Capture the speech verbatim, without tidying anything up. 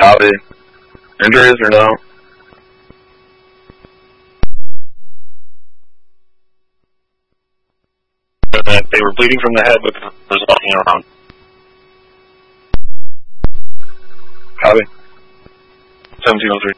Copy. Injuries or no? They were bleeding from the head, but was walking around. Copy. seventeen oh three.